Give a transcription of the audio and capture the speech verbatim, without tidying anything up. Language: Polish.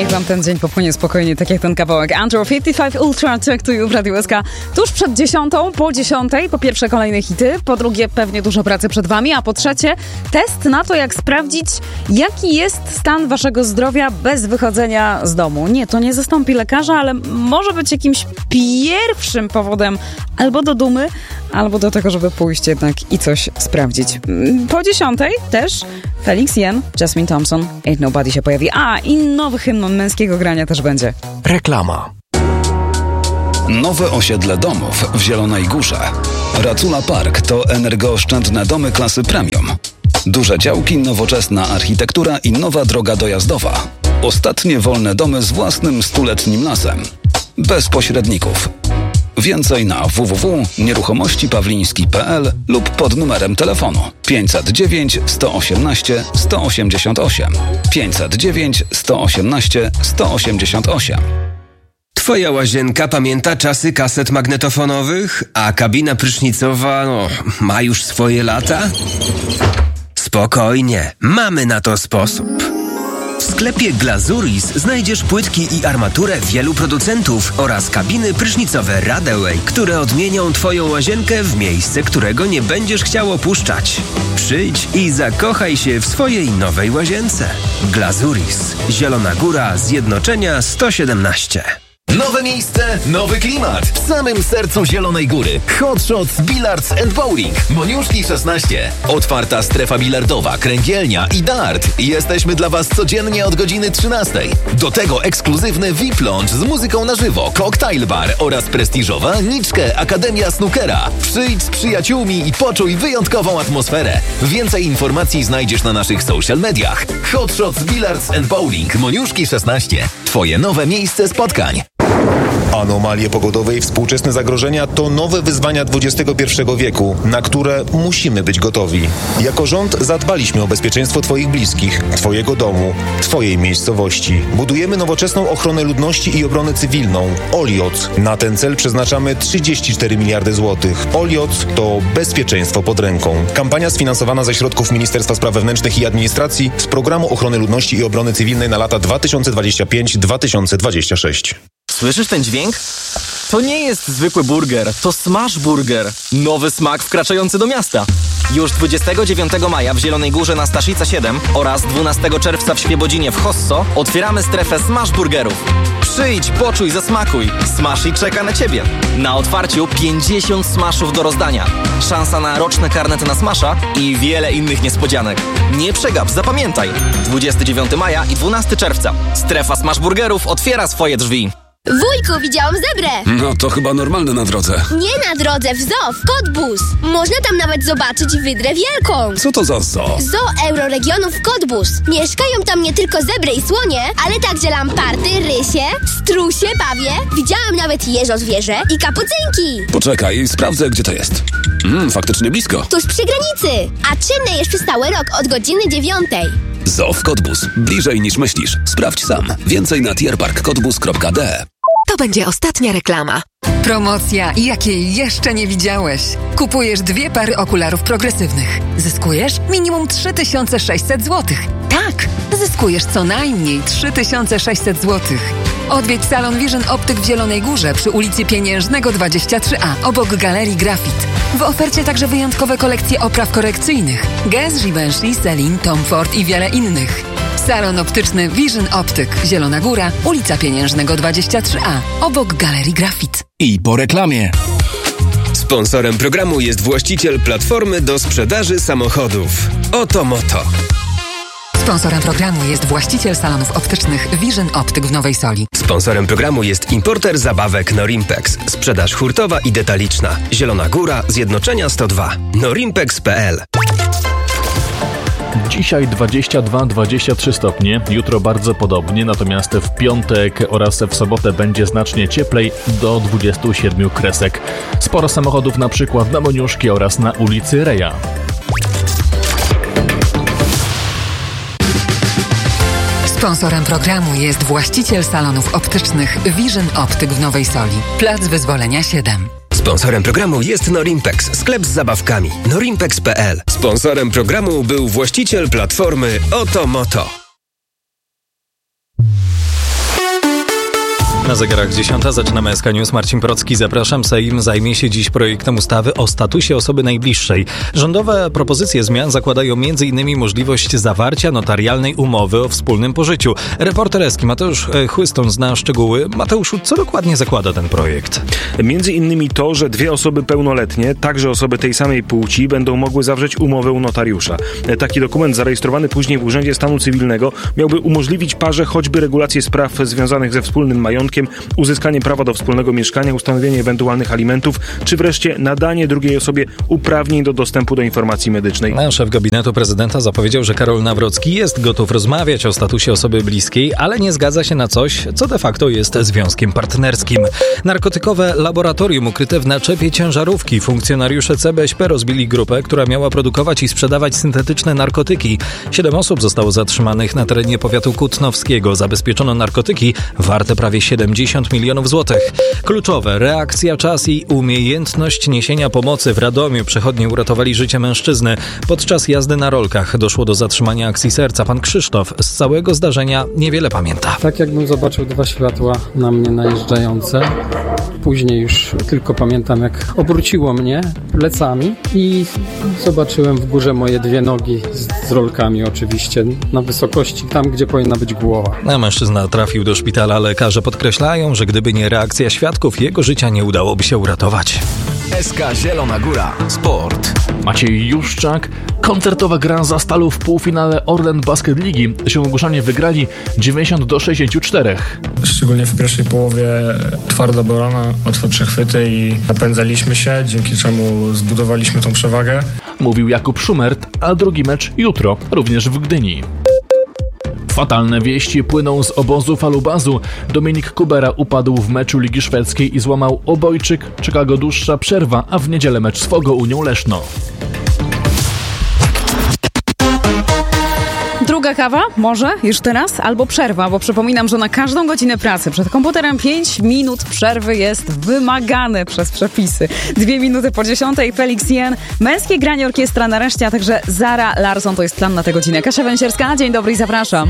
Niech wam ten dzień popłynie spokojnie, tak jak ten kawałek. Andrew pięćdziesiąt pięć Ultra Check to You w Radiu S K. Tuż przed dziesiątą, po dziesiątej, po pierwsze kolejne hity, po drugie pewnie dużo pracy przed wami, a po trzecie test na to, jak sprawdzić, jaki jest stan waszego zdrowia bez wychodzenia z domu. Nie, to nie zastąpi lekarza, ale może być jakimś pierwszym powodem albo do dumy, albo do tego, żeby pójść jednak i coś sprawdzić. Po dziesiątej też Felix Jen, Jasmine Thompson, Ain't Nobody się pojawi. A, i nowy hymn męskiego grania też będzie. Reklama. Nowe osiedle domów w Zielonej Górze. Racula Park to energooszczędne domy klasy premium. Duże działki, nowoczesna architektura i nowa droga dojazdowa. Ostatnie wolne domy z własnym stuletnim lasem. Bez pośredników. Więcej na w w w kropka nieruchomości pawliński kropka p l lub pod numerem telefonu pięćset dziewięć sto osiemnaście sto osiemdziesiąt osiem. pięćset dziewięć sto osiemnaście sto osiemdziesiąt osiem. Twoja łazienka pamięta czasy kaset magnetofonowych, a kabina prysznicowa, no, ma już swoje lata? Spokojnie, mamy na to sposób. W sklepie Glazuris znajdziesz płytki i armaturę wielu producentów oraz kabiny prysznicowe Radaway, które odmienią Twoją łazienkę w miejsce, którego nie będziesz chciał opuszczać. Przyjdź i zakochaj się w swojej nowej łazience. Glazuris. Zielona Góra, Zjednoczenia sto siedemnaście. Nowe miejsce, nowy klimat. W samym sercu Zielonej Góry. Hot Shots Billards and Bowling. Moniuszki szesnaście. Otwarta strefa bilardowa, kręgielnia i dart. Jesteśmy dla Was codziennie od godziny trzynastej. Do tego ekskluzywny V I P Lounge z muzyką na żywo, cocktail bar oraz prestiżowa Niczkę Akademia Snookera. Przyjdź z przyjaciółmi i poczuj wyjątkową atmosferę. Więcej informacji znajdziesz na naszych social mediach. Hot Shots Billards and Bowling. Moniuszki szesnaście. Twoje nowe miejsce spotkań. Anomalie pogodowe i współczesne zagrożenia to nowe wyzwania dwudziestego pierwszego wieku, na które musimy być gotowi. Jako rząd zadbaliśmy o bezpieczeństwo Twoich bliskich, Twojego domu, Twojej miejscowości. Budujemy nowoczesną ochronę ludności i obronę cywilną. Olioc. Na ten cel przeznaczamy trzydzieści cztery miliardy złotych. Olioc to bezpieczeństwo pod ręką. Kampania sfinansowana ze środków Ministerstwa Spraw Wewnętrznych i Administracji z Programu Ochrony Ludności i Obrony Cywilnej na lata dwa tysiące dwudziesty piąty do dwa tysiące dwudziestego szóstego. Słyszysz ten dźwięk? To nie jest zwykły burger, to Smash Burger. Nowy smak wkraczający do miasta. Już dwudziestego dziewiątego maja w Zielonej Górze na Staszica siedem oraz dwunastego czerwca w Świebodzinie w Hosso otwieramy strefę Smash Burgerów. Przyjdź, poczuj, zasmakuj. Smashy czeka na Ciebie. Na otwarciu pięćdziesiąt smashów do rozdania. Szansa na roczne karnety na Smasha i wiele innych niespodzianek. Nie przegap, zapamiętaj. dwudziestego dziewiątego maja i dwunastego czerwca. Strefa Smash Burgerów otwiera swoje drzwi. Wujku, widziałam zebrę! No to chyba normalne na drodze. Nie na drodze, w zoo, w Cottbus. Można tam nawet zobaczyć wydrę wielką. Co to za zoo? Zoo Euroregionów Cottbus. Mieszkają tam nie tylko zebry i słonie, ale także lamparty, rysie, strusie, pawie. Widziałam nawet jeżozwierzę i kapucynki. Poczekaj, sprawdzę, gdzie to jest. Mm, faktycznie blisko. Tuż przy granicy. A czynne jest przez cały rok od godziny dziewiątej. Zoo w Cottbus. Bliżej niż myślisz. Sprawdź sam. Więcej na tierpark cottbus kropka d e. To będzie ostatnia reklama. Promocja, jakiej jeszcze nie widziałeś. Kupujesz dwie pary okularów progresywnych. Zyskujesz minimum trzy tysiące sześćset złotych. Tak, zyskujesz co najmniej trzy tysiące sześćset złotych. Odwiedź salon Vision Optyk w Zielonej Górze przy ulicy Pieniężnego dwadzieścia trzy a, obok Galerii Grafit. W ofercie także wyjątkowe kolekcje opraw korekcyjnych. Guess, Givenchy, Celine, Tom Ford i wiele innych. Salon optyczny Vision Optyk, Zielona Góra, ulica Pieniężnego dwadzieścia trzy a, obok Galerii Grafit. I po reklamie. Sponsorem programu jest właściciel platformy do sprzedaży samochodów. Oto Moto. Sponsorem programu jest właściciel salonów optycznych Vision Optyk w Nowej Soli. Sponsorem programu jest importer zabawek Norimpex. Sprzedaż hurtowa i detaliczna. Zielona Góra, Zjednoczenia sto dwa. norimpex kropka p l. Dzisiaj dwadzieścia dwa dwadzieścia trzy stopnie, jutro bardzo podobnie, natomiast w piątek oraz w sobotę będzie znacznie cieplej, do dwudziestu siedmiu kresek. Sporo samochodów na przykład na Moniuszki oraz na ulicy Reja. Sponsorem programu jest właściciel salonów optycznych Vision Optyk w Nowej Soli. Plac Wyzwolenia siedem. Sponsorem programu jest Norimpex, sklep z zabawkami. norimpex kropka p l. Sponsorem programu był właściciel platformy Oto Moto. Na zegarach dziesiąta zaczynamy S K News. Marcin Procki, zapraszam. Sejm zajmie się dziś projektem ustawy o statusie osoby najbliższej. Rządowe propozycje zmian zakładają m.in. możliwość zawarcia notarialnej umowy o wspólnym pożyciu. Reporter Eski Mateusz Chłyston zna szczegóły. Mateuszu, co dokładnie zakłada ten projekt? Między innymi to, że dwie osoby pełnoletnie, także osoby tej samej płci, będą mogły zawrzeć umowę u notariusza. Taki dokument zarejestrowany później w Urzędzie Stanu Cywilnego miałby umożliwić parze choćby regulację spraw związanych ze wspólnym majątkiem, uzyskanie prawa do wspólnego mieszkania, ustanowienie ewentualnych alimentów, czy wreszcie nadanie drugiej osobie uprawnień do dostępu do informacji medycznej. Szef gabinetu prezydenta zapowiedział, że Karol Nawrocki jest gotów rozmawiać o statusie osoby bliskiej, ale nie zgadza się na coś, co de facto jest związkiem partnerskim. Narkotykowe laboratorium ukryte w naczepie ciężarówki. Funkcjonariusze C B S P rozbili grupę, która miała produkować i sprzedawać syntetyczne narkotyki. Siedem osób zostało zatrzymanych na terenie powiatu kutnowskiego. Zabezpieczono narkotyki warte prawie siedemdziesiąt milionów złotych. Kluczowe: reakcja, czas i umiejętność niesienia pomocy. W Radomiu przechodnie uratowali życie mężczyzny. Podczas jazdy na rolkach doszło do zatrzymania akcji serca. Pan Krzysztof z całego zdarzenia niewiele pamięta. Tak jakbym zobaczył dwa światła na mnie najeżdżające. Później już tylko pamiętam, jak obróciło mnie plecami i zobaczyłem w górze moje dwie nogi z, z rolkami oczywiście, na wysokości tam, gdzie powinna być głowa. A mężczyzna trafił do szpitala. Lekarze podkreślają, że gdyby nie reakcja świadków, jego życia nie udałoby się uratować. S K Zielona Góra. Sport. Maciej Juszczak. Koncertowa gra za Stalą w półfinale Orlen Basket Ligi. Zielonogórzanie wygrali dziewięćdziesiąt do sześćdziesięciu czterech. Szczególnie w pierwszej połowie twarda obrona, łatwe przechwyty i napędzaliśmy się, dzięki czemu zbudowaliśmy tą przewagę. Mówił Jakub Szumert, a drugi mecz jutro, również w Gdyni. Fatalne wieści płyną z obozu Falubazu. Dominik Kubera upadł w meczu Ligi Szwedzkiej i złamał obojczyk. Czeka go dłuższa przerwa, a w niedzielę mecz z Fogo Unią Leszno. Druga kawa? Może? Już teraz? Albo przerwa, bo przypominam, że na każdą godzinę pracy przed komputerem pięć minut przerwy jest wymagane przez przepisy. Dwie minuty po dziesiątej Felix Jen, męskie granie orkiestra nareszcie, a także Zara Larsson. To jest plan na tę godzinę. Kasia Węsierska, dzień dobry i zapraszam.